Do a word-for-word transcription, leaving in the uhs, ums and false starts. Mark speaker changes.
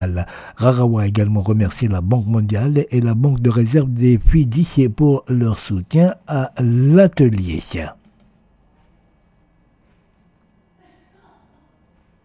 Speaker 1: Rarawa a également remercié la Banque mondiale et la Banque de réserve des Fidji pour leur soutien à l'atelier.